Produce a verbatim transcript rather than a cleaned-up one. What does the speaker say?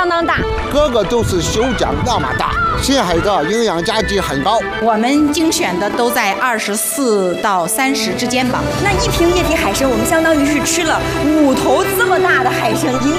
相当大， 个个都是手掌那么大，深海的营养价值很高。 我们精选的都在二十四到三十之间吧。 那一瓶液体海参，我们相当于是吃了五头这么大的海参，营养。